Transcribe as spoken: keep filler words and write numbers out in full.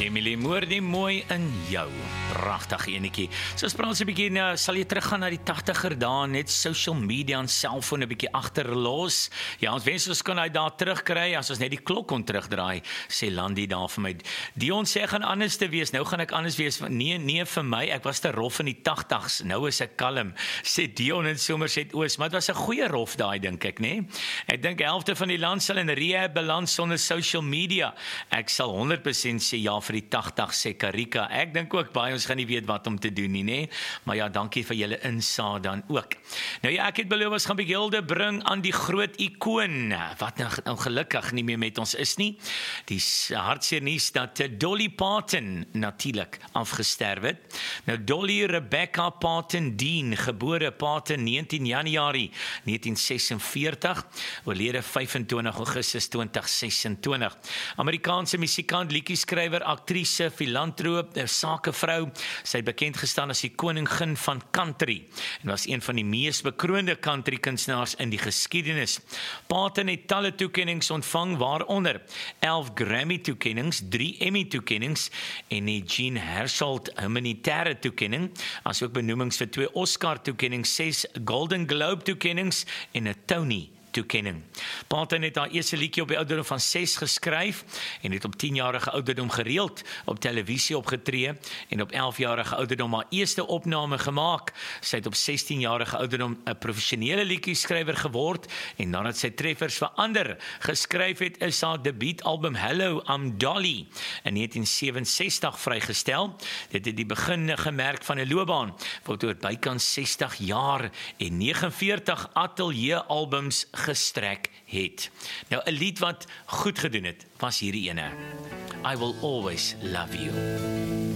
Emily Moordie, mooi in jou. Pragtig enetjie. So ons praat so 'n bietjie, nou sal jy teruggaan na die tagtiger dae, net social media en selfoon 'n bietjie agterlos. Ja, ons wens ons kan hy daar terugkry as ons net die klok kon terugdraai, sê Landie daar vir my. Dion sê gaan anders te wees. Nou gaan ek anders wees. Nee, nee vir my. Ek was te rof in die tagtigs. Nou is ek kalm, sê Dion in Somerset Oos. Maar dit was 'n goeie rof daai, dink ek, né? Nee? Ek dink die helfte van die land sal in rehab beland sonder social media. Ek sal honderd persent sê ja vir die tagtig, sê Karika. Ek dink ook baie ons gaan nie weet wat om te doen nie, né? Maar ja, dankie vir julle insaag dan ook. Nou ja, ek het beloof ons gaan begilde bring aan die groot ikoon, wat nou ongelukkig nie meer met ons is nie. Die hartseer nuus dat Dolly Parton natuurlik afgesterf het. Nou Dolly Rebecca Parton Dean, gebore Parton negentien Januarie negentien sesenveertig, oorlede vyfentwintig Augustus twintig sesentwintig. Amerikaanse musikant, liedjieskrywer, aktrise, filantroop, sakevrou. Sy het bekend gestaan as die koningin van country en was een van die mees bekroonde country kunstenaars in die geskiedenis. Parton het talle toekennings ontvang, waaronder elf Grammy toekennings, drie Emmy toekennings en die Jean Hersholt humanitaire toekenning, asook benoemings vir twee Oscar toekennings, ses Golden Globe toekennings en 'n Tony toekenning. Parton het haar eerste liedjie op die ouderdom van ses geskryf en het op tienjarige ouderdom gereeld op televisie opgetree en op elfjarige ouderdom haar eerste opname gemaak. Sy het op sestienjarige ouderdom 'n professionele liedjieskrywer geword en nadat sy treffers vir ander geskryf het, is haar debuutalbum Hello, I'm Dolly in negentien sewenses-tig vrygestel. Dit het die begin gemerk van 'n loopbaan wat oor bykans sestig jaar en negenenveertig ateljee-albums gestrek het. Nou 'n lied wat goed gedoen het, was hierdie ene. I Will Always Love You.